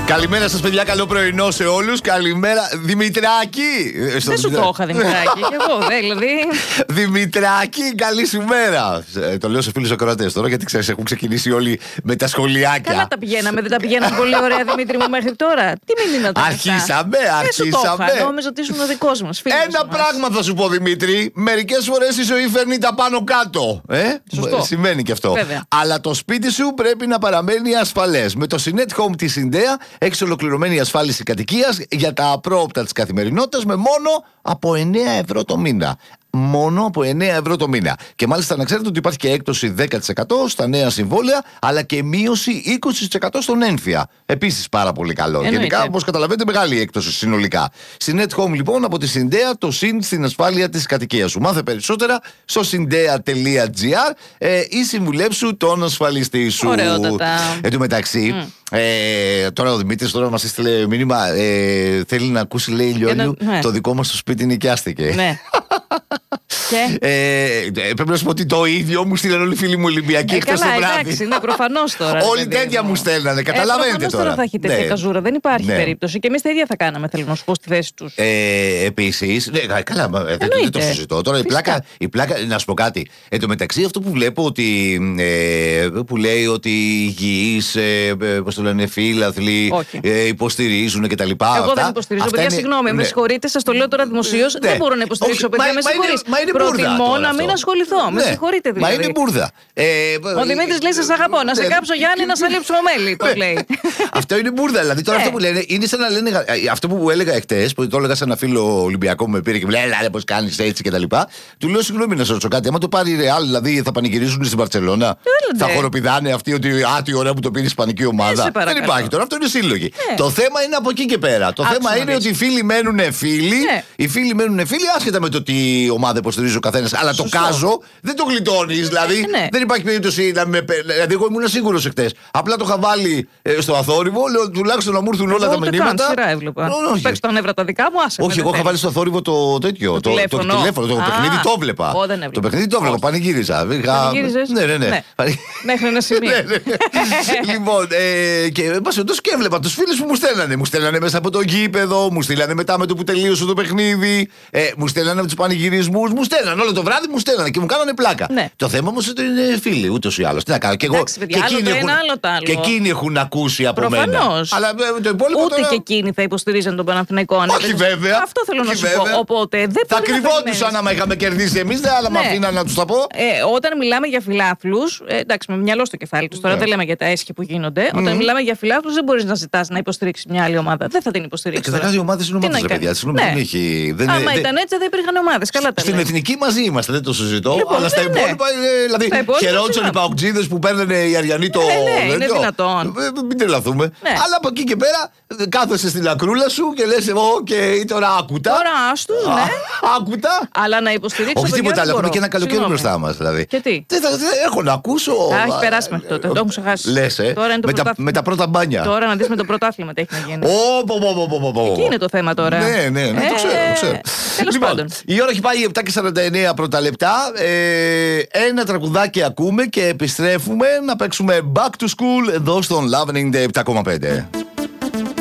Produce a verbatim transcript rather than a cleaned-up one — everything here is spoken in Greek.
Καλημέρα σας, παιδιά. Καλό πρωινό σε όλους. Καλημέρα, Δημητράκη. Δεν σου το είχα, Δημητράκη. Και εγώ, δηλαδή. Δημητράκη, καλή σου μέρα. Ε, το λέω σε φίλους ακροατές τώρα, γιατί ξέρεις, έχουν ξεκινήσει όλοι με τα σχολιάκια. Καλά τα πηγαίναμε, δεν τα πηγαίναμε πολύ ωραία, Δημήτρη μου, μέχρι τώρα. Τι μηνύματα. Αρχίσαμε, αρχίσαμε. Νόμιζα ότι ήσουν ο δικός μας. Ένα μας. Πράγμα θα σου πω, Δημήτρη. Μερικές φορές η ζωή φέρνει τα πάνω κάτω. Ε? Σωστό. Σημαίνει και αυτό. Βέβαια. Αλλά το σπίτι σου πρέπει να παραμένει ασφαλές. Με το Synet Home της Syndea έχεις ολοκληρωμένη ασφάλιση κατοικίας για τα απρόοπτα της καθημερινότητας με μόνο από εννέα ευρώ το μήνα. Μόνο από εννέα ευρώ το μήνα. Και μάλιστα να ξέρετε ότι υπάρχει και έκπτωση δέκα τοις εκατό στα νέα συμβόλαια, αλλά και μείωση είκοσι τοις εκατό στον ένφια. Επίσης πάρα πολύ καλό. Εννοείται. Γενικά, όπως καταλαβαίνετε, μεγάλη έκπτωση συνολικά. Synet Home λοιπόν από τη Syndea, το συν στην ασφάλεια της κατοικίας σου. Μάθε περισσότερα στο syndea τελεία gr ε, ή συμβουλέψου τον ασφαλιστή σου. Ωραιότατα. Εν τω μεταξύ, mm. ε, τώρα ο Δημήτρης τώρα μας έστειλε μήνυμα. Ε, θέλει να ακούσει, λέει, Λιόνιου, ναι. το δικό μας το σπίτι νοικιάστηκε. Ναι. Και... Ε, πρέπει να σου πω ότι το ίδιο μου στείλαν όλοι οι φίλοι μου Ολυμπιακοί ε, χτες το καλά, βράδυ. Εντάξει, είναι προφανώς τώρα. Όλοι τέτοια μου στέλνανε, καταλαβαίνετε ε, τώρα. τώρα θα έχει τέτοια ναι. καζούρα, δεν υπάρχει ναι. περίπτωση. Και εμείς τα ίδια θα κάναμε, θέλω να σου πω, στη θέση τους. Ε, Επίσης, ναι, καλά, δεν, δεν το συζητώ. Τώρα η πλάκα, η πλάκα, να σου πω κάτι. Εν τω μεταξύ, αυτό που βλέπω ότι. Ε, που λέει ότι οι υγιείς, ε, πώς το λένε, φίλαθλοι, ε, υποστηρίζουν κτλ. Εγώ αυτά, δεν υποστηρίζω. Παιδιά, είναι... συγγνώμη, ναι. με συγχωρείτε, σας το λέω τώρα δημοσίως. Ναι. Δεν μπορώ να υποστηρίξω, παιδιά, με συγχωρείτε. Προτιμώ να μην ασχοληθώ. Με συγχωρείτε δηλαδή. Μα είναι μπουρδα. Ο Δημήτρης λέει: σας αγαπώ. Να σε κάψω, Γιάννη, να σε λείψω μέλι. Πώς λέει. Αυτό είναι μπουρδα. Δηλαδή τώρα αυτό που λένε είναι σαν να λένε. Αυτό που έλεγα εχθές, που το έλεγα σε ένα φίλο Ολυμπιακό που με πήρε και μου λέει: έλα, πώς κάνεις έτσι κτλ. Του λέω: συγγνώμη να σα ρωτήσω κάτι. Άμα το πάρει η Ρεάλ, δηλαδή θα πανηγυρίζουν στην Μπαρτσελώνα. Θα χοροπηδάνε αυτοί ότι α, τι ωραία που το πήρε η Ισπανική ομάδα. Δεν υπάρχει τώρα. Αυτό είναι σύλλογοι. Το θέμα είναι από εκεί και πέρα. Το θέμα είναι ότι οι φίλοι μένουν φίλοι. Οι φίλοι μένουν φίλοι άσχετα με το τι ομάδα υποστηρίζει ο καθένας. Αλλά το κάζο δεν το γλιτώνεις. Δηλαδή δεν υπάρχει περίπτωση να με. Δηλαδή, εγώ ήμουν σίγουρος εχθές. Απλά το είχα βάλει στο αθόρυβο. Λέω τουλάχιστον να μου έρθουν όλα τα μηνύματα. Σειρά έβλεπα. Παίξω τα νεύρα τα δικά μου, άσε. Όχι, εγώ είχα βάλει στο αθόρυβο το τέτοιο. Το τηλέφωνο. Το παιχνίδι το έβλεπα. Το παιχνίδι το έβλεπα. Πανηγύριζα. Ναι, ναι, ναι. Μέχρι ένα σημείο. Λοιπόν, και εν πάση περιπτώσει και έβλεπα τους φίλους που μου στέλνανε. Μου στέλνανε μέσα από το γήπεδο, μου στέλνανε μετά με το που τελείωσε το παιχνίδι, μου στέλνανε από τους πανηγυρισμούς, μου στέλνανε όλο το βράδυ, μου στέλνανε και μου κάνανε πλάκα. Ναι. Το θέμα όμως είναι φίλοι, ούτως ή άλλως. Τι να κάνω. Και εγώ. Εντάξει, παιδιά, και, εκείνοι έχουν, και εκείνοι έχουν ακούσει από Προφανώς. μένα. Αλλά το υπόλοιπο. Ούτε τώρα... και εκείνοι θα υποστηρίζαν τον Παναθηναϊκό. Όχι, βέβαια. Αυτό θέλω να όχι, σου βέβαια. πω. Οπότε δεν θα κρυβόντουσαν άμα είχαμε κερδίσει εμείς, αλλά με αφήναν να τους τα πω. Ε, όταν μιλάμε για φιλάθλους, ε, εντάξει, με μυαλό στο κεφάλι τους, τώρα yeah. δεν λέμε για τα έσχη που γίνονται. Mm. Όταν μιλάμε για φιλάθλους, δεν μπορείς να ζητάς να υποστηρίξεις μια άλλη ομάδα. Δεν θα την υποστηρίξεις. Καταρχάς, οι ομάδες είναι ομάδες, παιδιά. Άμα ήταν έτσι, δεν υπήρχαν ομάδες. Καλά τα στην εθνική μαζί είμαστε, δεν το συζητώ. Αλλά στα υπόλοιπα, δηλαδή, χαιρόντουσαν οι παουτζίδες που παίρνανε οι Αριανοί το. Ναι, είναι δυνατόν. Μην τρελαθούμε. Αλλά από εκεί και πέρα κάθεσαι στην ακρούλα σου και λες, οκ, τώρα άκουτα. Τώρα άστου, ναι. Άκουτα. Αλλά να υποστηρίξω. Όχι τίποτα άλλο. Έχουμε και ένα καλοκαίρι μπροστά μας. Και τι. Δεν έχω να ακούσω. Έχει περάσει μέχρι τότε. Το έχουν ξεχάσει. Λες, ε. Με τα πρώτα μπάνια. Τώρα να δεις με το πρωτάθλημα τι έχει να γίνει. Εκεί είναι το θέμα τώρα. Ναι, ναι, ναι, το ξέρω. Τέλος πάντων. Η ώρα έχει πάει επτά και σαράντα εννέα πρώτα λεπτά. Ένα τραγουδάκι ακούμε και επιστρέφουμε να παίξουμε Back to School εδώ στον Love ενενήντα επτά κόμμα πέντε.